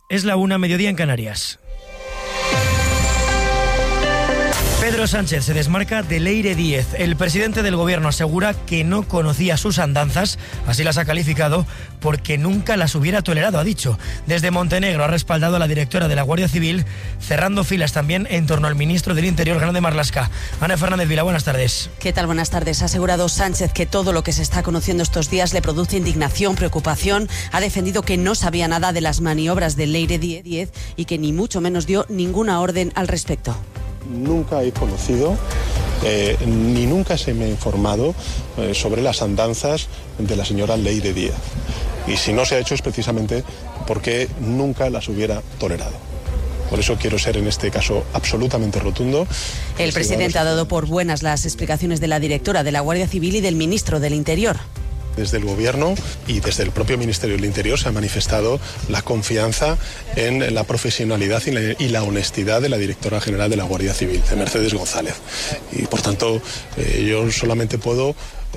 Es la 1, mediodía en Canarias. Pedro Sánchez se desmarca de Leire Díez. El presidente del gobierno asegura que no conocía sus andanzas, así las ha calificado, porque nunca las hubiera tolerado, ha dicho. Desde Montenegro ha respaldado a la directora de la Guardia Civil, cerrando filas también en torno al ministro del Interior, Grande Marlaska. Ana Fernández Vila, buenas tardes. ¿Qué tal? Buenas tardes. Ha asegurado Sánchez que todo lo que se está conociendo estos días le produce indignación, preocupación. Ha defendido que no sabía nada de las maniobras de Leire Díez y que ni mucho menos dio ninguna orden al respecto. Nunca he conocido ni nunca se me ha informado sobre las andanzas de la señora Leire Díez. Y si no se ha hecho es precisamente porque nunca las hubiera tolerado. Por eso quiero ser en este caso absolutamente rotundo. El presidente ha dado por buenas las explicaciones de la directora de la Guardia Civil y del ministro del Interior. Desde el Gobierno y desde el propio Ministerio del Interior se ha manifestado la confianza en la profesionalidad y la honestidad de la directora general de la Guardia Civil, de Mercedes González. Y por tanto, yo solamente puedo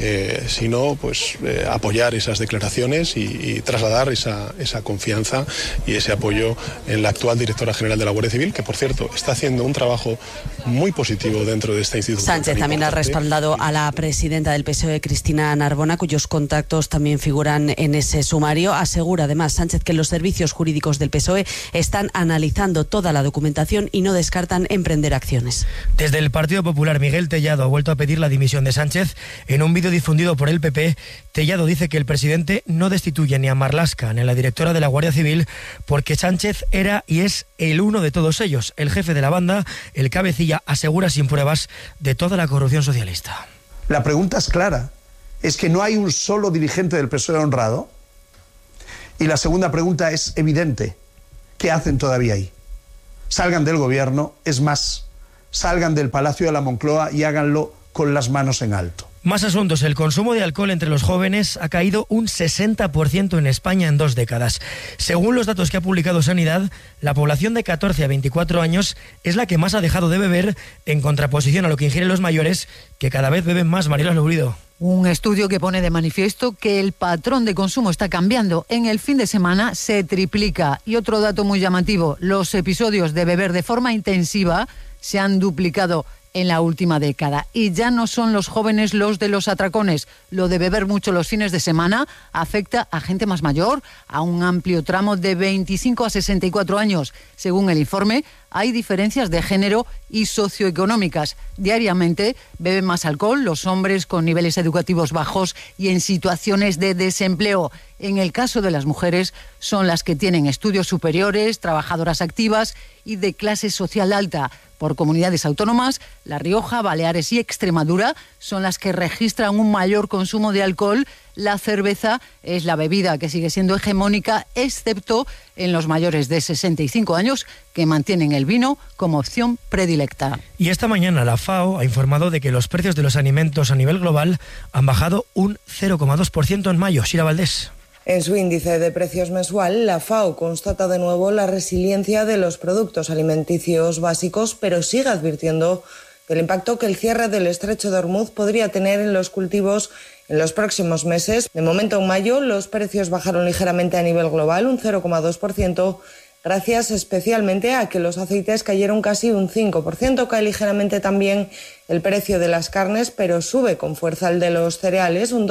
apoyar esas declaraciones y trasladar esa confianza y ese apoyo en la actual directora general de la Guardia Civil, que por cierto está haciendo un trabajo muy positivo dentro de esta institución. Sánchez también ha respaldado a la presidenta del PSOE, Cristina Narbona, cuyos contactos también figuran en ese sumario. Asegura además Sánchez que los servicios jurídicos del PSOE están analizando toda la documentación y no descartan emprender acciones. Desde el Partido Popular, Miguel Tellado ha vuelto a pedir la dimisión de Sánchez. En un vídeo difundido por el PP, Tellado dice que el presidente no destituye ni a Marlaska ni a la directora de la Guardia Civil porque Sánchez era y es el uno de todos ellos, el jefe de la banda, el cabecilla, asegura sin pruebas de toda la corrupción socialista. La pregunta es clara, es que no hay un solo dirigente del PSOE honrado. Y la segunda pregunta es evidente, ¿qué hacen todavía ahí? Salgan del gobierno, es más, salgan del Palacio de la Moncloa y háganlo con las manos en alto. Más asuntos. El consumo de alcohol entre los jóvenes ha caído un 60% en España en 2 décadas. Según los datos que ha publicado Sanidad, la población de 14 a 24 años es la que más ha dejado de beber, en contraposición a lo que ingieren los mayores, que cada vez beben más. Mariela Lourido. Un estudio que pone de manifiesto que el patrón de consumo está cambiando. En el fin de semana se triplica. Y otro dato muy llamativo, los episodios de beber de forma intensiva se han duplicado en la última década. Y ya no son los jóvenes los de los atracones. Lo de beber mucho los fines de semana afecta a gente más mayor, a un amplio tramo de 25 a 64 años. Según el informe, hay diferencias de género y socioeconómicas. Diariamente beben más alcohol los hombres con niveles educativos bajos y en situaciones de desempleo. En el caso de las mujeres, son las que tienen estudios superiores, trabajadoras activas y de clase social alta. Por comunidades autónomas, La Rioja, Baleares y Extremadura son las que registran un mayor consumo de alcohol. La cerveza es la bebida que sigue siendo hegemónica, excepto en los mayores de 65 años, que mantienen el vino como opción predilecta. Y esta mañana la FAO ha informado de que los precios de los alimentos a nivel global han bajado un 0,2% en mayo. Sira Valdés. En su índice de precios mensual, la FAO constata de nuevo la resiliencia de los productos alimenticios básicos, pero sigue advirtiendo del impacto que el cierre del estrecho de Hormuz podría tener en los cultivos en los próximos meses. De momento, en mayo, los precios bajaron ligeramente a nivel global, un 0,2%, gracias especialmente a que los aceites cayeron casi un 5%. Cae ligeramente también el precio de las carnes, pero sube con fuerza el de los cereales, un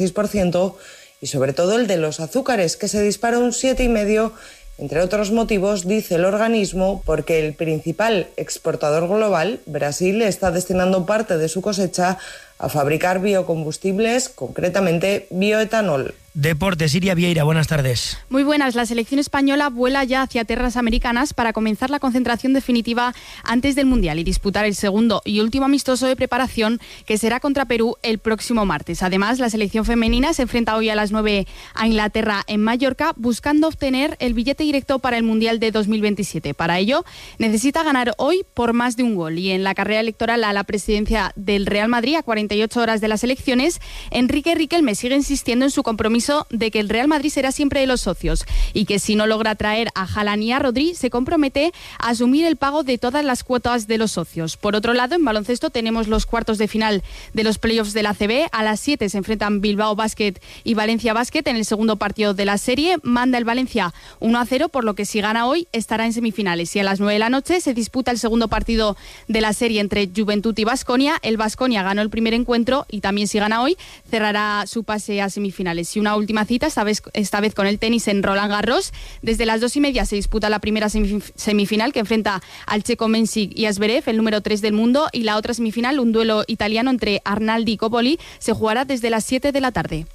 2,6%, y sobre todo el de los azúcares, que se dispara un 7,5%, entre otros motivos, dice el organismo, porque el principal exportador global, Brasil, está destinando parte de su cosecha a fabricar biocombustibles, concretamente bioetanol. Deportes, Iria Vieira, buenas tardes. Muy buenas. La selección española vuela ya hacia tierras americanas para comenzar la concentración definitiva antes del Mundial y disputar el segundo y último amistoso de preparación, que será contra Perú el próximo martes. Además, la selección femenina se enfrenta hoy a las 9 a Inglaterra en Mallorca, buscando obtener el billete directo para el Mundial de 2027. Para ello, necesita ganar hoy por más de un gol. Y en la carrera electoral a la presidencia del Real Madrid, a 40 48 horas de las elecciones, Enrique Riquelme sigue insistiendo en su compromiso de que el Real Madrid será siempre de los socios y que si no logra traer a Haaland y a Rodri, se compromete a asumir el pago de todas las cuotas de los socios. Por otro lado, en baloncesto tenemos los cuartos de final de los playoffs de la ACB. A las 7 se enfrentan Bilbao Basket y Valencia Basket en el segundo partido de la serie. Manda el Valencia 1-0, por lo que si gana hoy estará en semifinales. Y a las 9 de la noche se disputa el segundo partido de la serie entre Juventud y Baskonia. El Baskonia ganó el primer encuentro y también si gana hoy cerrará su pase a semifinales. Y una última cita, esta vez con el tenis en Roland Garros. Desde las 2:30 se disputa la primera semifinal que enfrenta al checo Mensik y a Zverev, el número 3 del mundo, y la otra semifinal, un duelo italiano entre Arnaldi y Coppoli, se jugará desde las 7 de la tarde.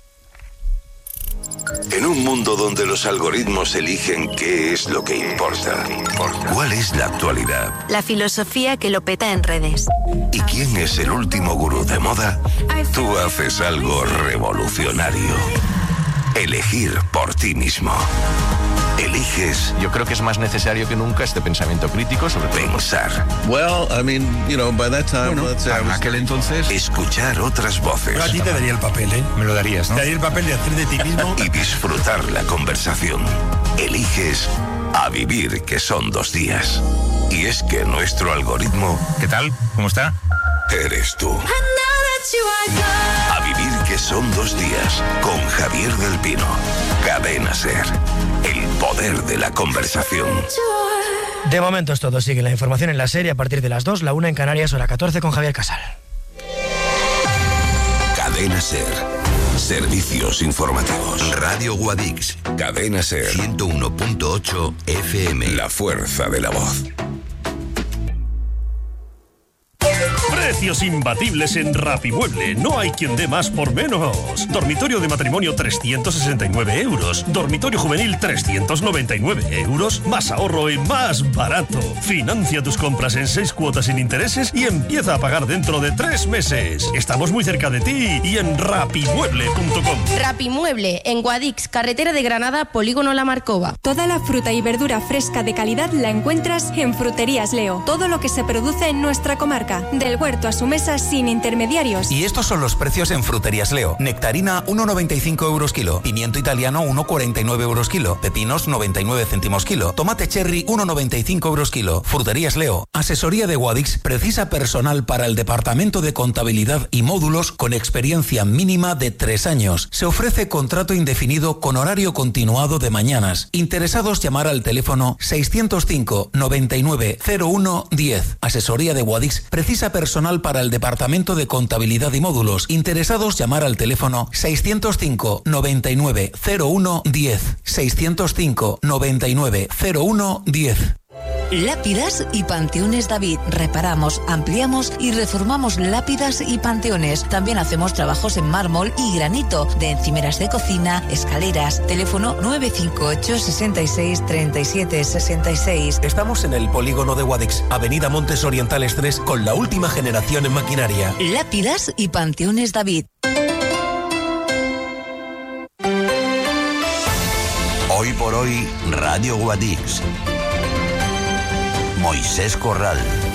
En un mundo donde los algoritmos eligen qué es lo que importa, ¿cuál es la actualidad? La filosofía que lo peta en redes. ¿Y quién es el último gurú de moda? Tú haces algo revolucionario. Elegir por ti mismo. Eliges. Yo creo que es más necesario que nunca este pensamiento crítico sobre pensar. Well, I mean, you know, by that time, bueno, en aquel entonces, escuchar otras voces. Pero a ti te daría el papel, ¿eh? Me lo darías, ¿no? Te daría el papel de hacer de ti mismo y disfrutar la conversación. Eliges a vivir, que son 2 días. Y es que nuestro algoritmo... ¿Qué tal? ¿Cómo está? Eres tú. A vivir, que son 2 días, con Javier del Pino. Cadena SER. El poder de la conversación. De momento es todo. Sigue la información en la serie a partir de las 2, la 1 en Canarias, hora 14 con Javier Casal. Cadena SER. Servicios informativos. Radio Guadix. Cadena SER. 101.8 FM. La fuerza de la voz. Precios imbatibles en Rapimueble. No hay quien dé más por menos. Dormitorio de matrimonio 369 euros. Dormitorio juvenil 399 euros. Más ahorro y más barato. Financia tus compras en 6 cuotas sin intereses y empieza a pagar dentro de 3 meses. Estamos muy cerca de ti y en rapimueble.com. Rapimueble, en Guadix, carretera de Granada, Polígono La Marcova. Toda la fruta y verdura fresca de calidad la encuentras en Fruterías Leo. Todo lo que se produce en nuestra comarca. Del huerto a su mesa sin intermediarios. Y estos son los precios en Fruterías Leo. Nectarina 1,95 euros kilo. Pimiento italiano 1,49 euros kilo. Pepinos 99 céntimos kilo. Tomate cherry 1,95 euros kilo. Fruterías Leo. Asesoría de Guadix precisa personal para el departamento de contabilidad y módulos con experiencia mínima de 3 años. Se ofrece contrato indefinido con horario continuado de mañanas. Interesados llamar al teléfono 605 99 01 10. Asesoría de Guadix precisa personal para el departamento de contabilidad y módulos. Interesados llamar al teléfono 605 99 01 10. 605 99 01 10. Lápidas y Panteones David. Reparamos, ampliamos y reformamos lápidas y panteones. También hacemos trabajos en mármol y granito, de encimeras de cocina, escaleras. Teléfono 958 66 37 66. Estamos en el polígono de Guadix, Avenida Montes Orientales 3, con la última generación en maquinaria. Lápidas y Panteones David. Hoy por hoy, Radio Guadix. Moisés Corral.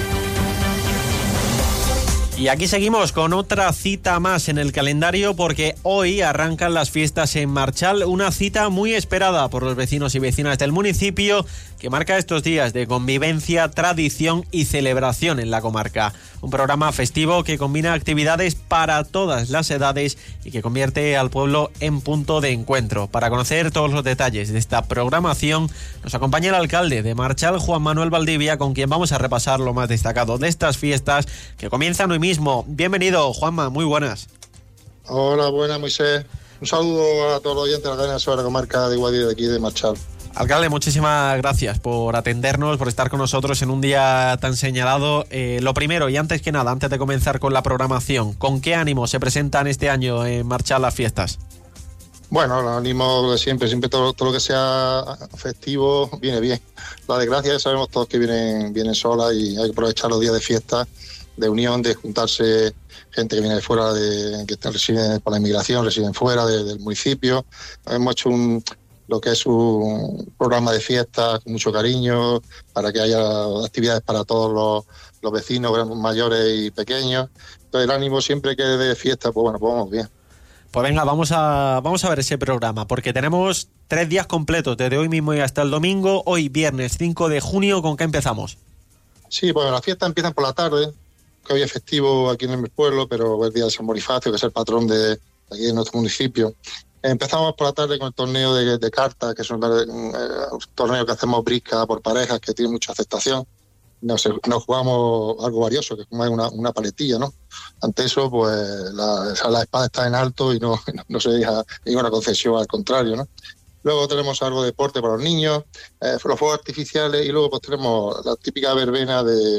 Y aquí seguimos con otra cita más en el calendario porque hoy arrancan las fiestas en Marchal, una cita muy esperada por los vecinos y vecinas del municipio que marca estos días de convivencia, tradición y celebración en la comarca. Un programa festivo que combina actividades para todas las edades y que convierte al pueblo en punto de encuentro. Para conocer todos los detalles de esta programación nos acompaña el alcalde de Marchal, Juan Manuel Valdivia, con quien vamos a repasar lo más destacado de estas fiestas que comienzan hoy mismo. Bienvenido, Juanma, muy buenas. Hola, buenas, Moisés. Un saludo a todos los oyentes de la cadena sobre la comarca de Guadix de aquí de Marchal. Alcalde, muchísimas gracias por atendernos, por estar con nosotros en un día tan señalado. Lo primero, y antes que nada, antes de comenzar con la programación, ¿con qué ánimo se presentan este año en Marchal las fiestas? Bueno, el ánimo de siempre todo lo que sea festivo viene bien. La desgracia ya sabemos todos que vienen solas y hay que aprovechar los días de fiesta, de unión, de juntarse gente que viene de fuera, que residen por la inmigración, residen fuera del municipio. Hemos hecho lo que es un programa de fiestas con mucho cariño, para que haya actividades para todos los vecinos, mayores y pequeños. Entonces el ánimo siempre que de fiesta, pues bueno, pues vamos bien. Pues venga, vamos a ver ese programa, porque tenemos 3 días completos, desde hoy mismo y hasta el domingo. Hoy, viernes 5 de junio, ¿con qué empezamos? Sí, pues las fiestas empiezan por la tarde, que hoy es festivo aquí en el pueblo, pero es el día de San Bonifacio, que es el patrón de aquí de nuestro municipio. Empezamos por la tarde con el torneo de cartas, que es un torneo que hacemos brisca por parejas, que tiene mucha aceptación. Nos jugamos algo valioso, que es como una paletilla, ¿no? Ante eso, pues la espada está en alto y no se deja ninguna concesión, al contrario, ¿no? Luego tenemos algo de deporte para los niños, los fuegos artificiales, y luego pues tenemos la típica verbena de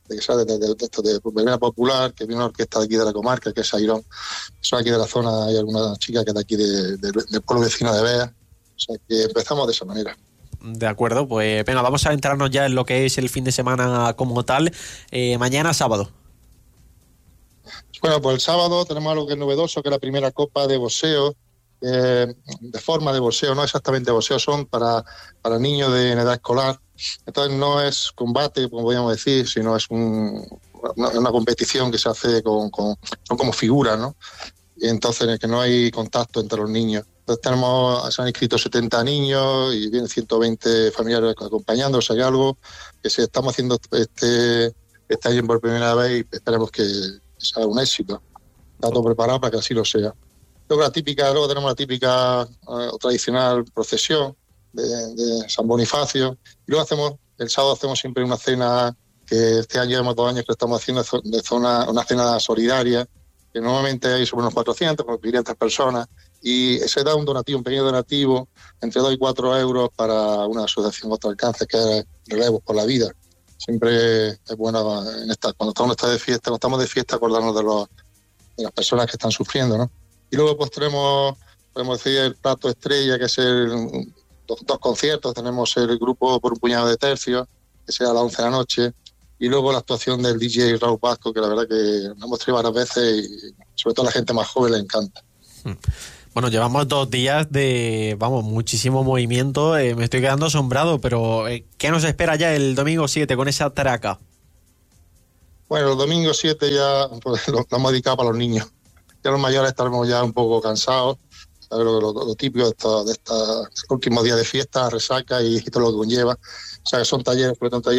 verbena popular, que viene una orquesta de aquí de la comarca, que es Airón. Son aquí de la zona, hay alguna chica que es de aquí del pueblo vecino de Bea. O sea que empezamos de esa manera. De acuerdo, pues venga, vamos a entrarnos ya en lo que es el fin de semana como tal. Mañana sábado. Bueno, pues el sábado tenemos algo que es novedoso, que es la primera copa de boxeo, de forma de boxeo, no exactamente boxeo, son para niños en edad escolar. Entonces no es combate, como podríamos decir, sino es una competición que se hace son como figuras, ¿no? Y entonces en el que no hay contacto entre los niños. Entonces se han inscrito 70 niños y vienen 120 familiares acompañando. O sea, hay algo que estamos haciendo este año por primera vez y esperemos que sea un éxito. Está todo preparado para que así lo sea. Luego tenemos la típica o tradicional procesión de San Bonifacio. Y luego el sábado hacemos siempre una cena, que este año llevamos 2 años que lo estamos haciendo, una cena solidaria, que normalmente hay sobre unos 400, 500 personas, y se da un pequeño donativo, entre 2 y 4 euros para una asociación contra el cáncer, que es Relevos por la Vida. Siempre es bueno cuando estamos de fiesta, acordarnos de las personas que están sufriendo, ¿no? Y luego pues podemos decir el plato estrella, que es 2 conciertos. Tenemos el grupo Por un puñado de tercios, que será a las 11 de la noche, y luego la actuación del DJ Raúl Vasco, que la verdad que lo hemos traído varias veces y sobre todo a la gente más joven le encanta. Bueno, llevamos 2 días de, muchísimo movimiento. Me estoy quedando asombrado, pero ¿qué nos espera ya el domingo 7 con esa traca? Bueno, el domingo 7 ya pues, lo hemos dedicado para los niños. Ya los mayores estaremos ya un poco cansados. Lo típico de estos últimos días de fiesta, resaca y todo lo que conlleva. O sea, que son talleres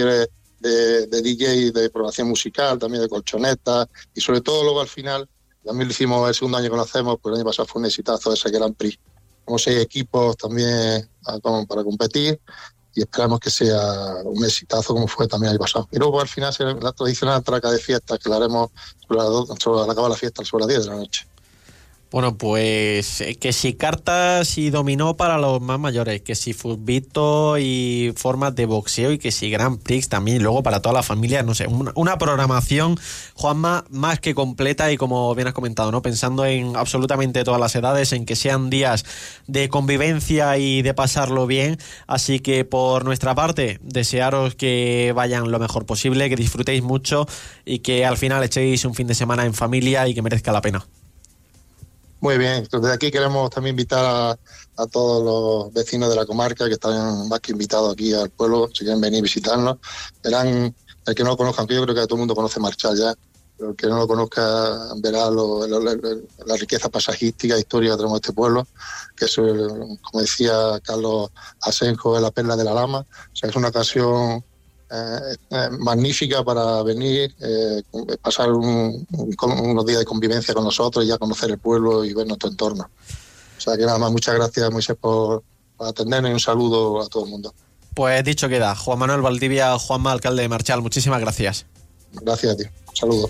de DJ, de programación musical, también de colchonetas, y sobre todo luego al final, también lo hicimos el segundo año que lo hacemos, pues el año pasado fue un exitazo ese Gran Prix. Tenemos 6 equipos también para competir y esperamos que sea un exitazo como fue también el año pasado. Y luego al final será la tradicional traca de fiesta, que la haremos al acabar la fiesta sobre las 10 de la noche. Bueno, pues que si cartas y dominó para los más mayores, que si futbito y formas de boxeo, y que si Grand Prix también, y luego para toda la familia, no sé, una programación, Juanma, más que completa, y como bien has comentado, ¿no? Pensando en absolutamente todas las edades, en que sean días de convivencia y de pasarlo bien. Así que por nuestra parte, desearos que vayan lo mejor posible, que disfrutéis mucho y que al final echéis un fin de semana en familia y que merezca la pena. Muy bien, desde aquí queremos también invitar a todos los vecinos de la comarca que están más que invitados aquí al pueblo, si quieren venir a visitarnos. Verán, el que no lo conozca, aunque yo creo que todo el mundo conoce Marchal ya, pero el que no lo conozca verá la riqueza paisajística e histórica que tenemos de este pueblo, que es, como decía Carlos Asenjo, es la perla de la Lama. O sea, es una ocasión magnífica para venir, pasar unos días de convivencia con nosotros y ya conocer el pueblo y ver nuestro entorno. O sea que nada más, muchas gracias, Moisés, por atendernos, y un saludo a todo el mundo. Pues dicho queda. Juan Manuel Valdivia, Juanma, alcalde de Marchal, muchísimas gracias. Gracias a ti, un saludo.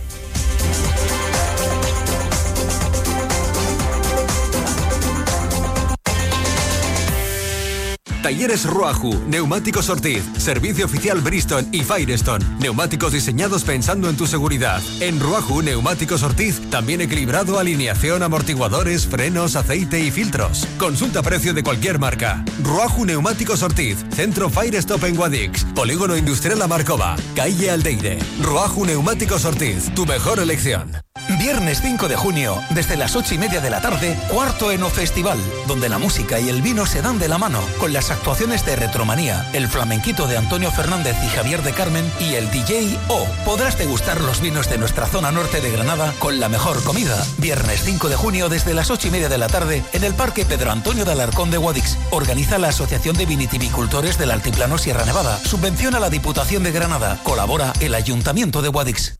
Talleres Ruaju, Neumáticos Ortiz, Servicio Oficial Bristol y Firestone. Neumáticos diseñados pensando en tu seguridad. En Ruaju, Neumáticos Ortiz, también equilibrado, alineación, amortiguadores, frenos, aceite y filtros. Consulta precio de cualquier marca. Ruaju Neumáticos Ortiz, Centro Firestone en Guadix, Polígono Industrial La Marcova, Calle Aldeire. Ruaju Neumáticos Ortiz, tu mejor elección. Viernes 5 de junio, desde las 8:30 de la tarde, Cuarto Eno Festival, donde la música y el vino se dan de la mano, con las actuaciones de Retromanía, el flamenquito de Antonio Fernández y Javier de Carmen y el DJ O. Podrás degustar los vinos de nuestra zona norte de Granada con la mejor comida. Viernes 5 de junio, desde las 8:30 de la tarde, en el Parque Pedro Antonio de Alarcón de Guadix. Organiza la Asociación de Vinitivicultores del Altiplano Sierra Nevada. Subvenciona la Diputación de Granada. Colabora el Ayuntamiento de Guadix.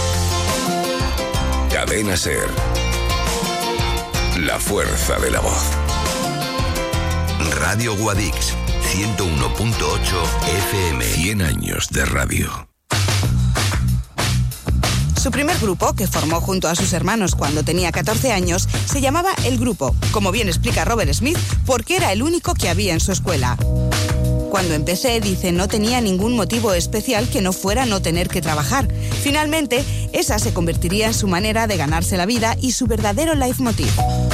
Cadena Ser. La fuerza de la voz. Radio Guadix, 101.8 FM. 100 años de radio. Su primer grupo, que formó junto a sus hermanos cuando tenía 14 años, se llamaba El Grupo, como bien explica Robert Smith, porque era el único que había en su escuela. Cuando empecé, dice, no tenía ningún motivo especial que no fuera no tener que trabajar. Finalmente, esa se convertiría en su manera de ganarse la vida y su verdadero leitmotiv.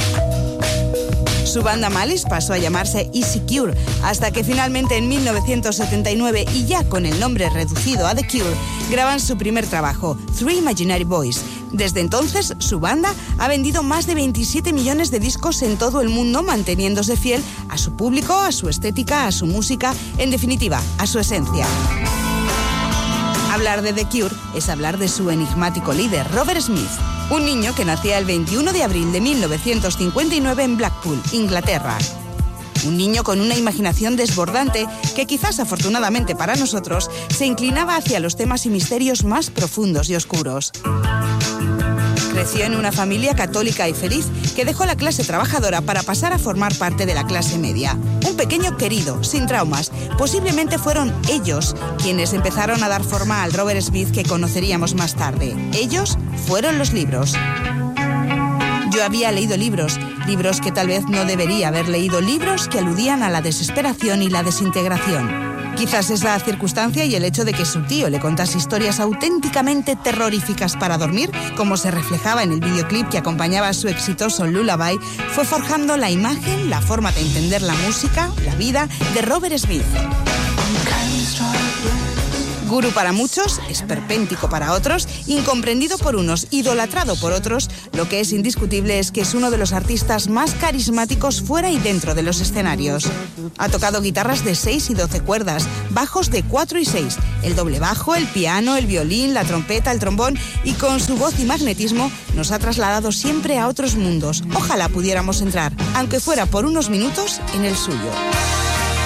Su banda Malice pasó a llamarse Easy Cure, hasta que finalmente en 1979, y ya con el nombre reducido a The Cure, graban su primer trabajo, Three Imaginary Boys. Desde entonces, su banda ha vendido más de 27 millones de discos en todo el mundo, manteniéndose fiel a su público, a su estética, a su música, en definitiva, a su esencia. Hablar de The Cure es hablar de su enigmático líder, Robert Smith, un niño que nacía el 21 de abril de 1959 en Blackpool, Inglaterra. Un niño con una imaginación desbordante que quizás afortunadamente para nosotros se inclinaba hacia los temas y misterios más profundos y oscuros. Creció en una familia católica y feliz que dejó la clase trabajadora para pasar a formar parte de la clase media. Un pequeño querido, sin traumas. Posiblemente fueron ellos quienes empezaron a dar forma al Robert Smith que conoceríamos más tarde. Ellos fueron los libros. Yo había leído libros que tal vez no debería haber leído, libros que aludían a la desesperación y la desintegración. Quizás esa circunstancia y el hecho de que su tío le contase historias auténticamente terroríficas para dormir, como se reflejaba en el videoclip que acompañaba a su exitoso Lullaby, fue forjando la imagen, la forma de entender la música, la vida de Robert Smith. Gurú para muchos, esperpéntico para otros, incomprendido por unos, idolatrado por otros, lo que es indiscutible es que es uno de los artistas más carismáticos fuera y dentro de los escenarios. Ha tocado guitarras de 6 y 12 cuerdas, bajos de 4 y 6, el doble bajo, el piano, el violín, la trompeta, el trombón, y con su voz y magnetismo nos ha trasladado siempre a otros mundos. Ojalá pudiéramos entrar, aunque fuera por unos minutos, en el suyo.